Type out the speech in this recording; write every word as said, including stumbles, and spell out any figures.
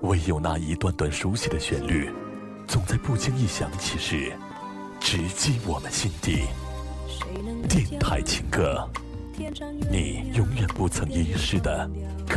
唯有那一段段熟悉的旋律，总在不经意响起时，直击我们心底。电台情歌，你永远不曾遗失的歌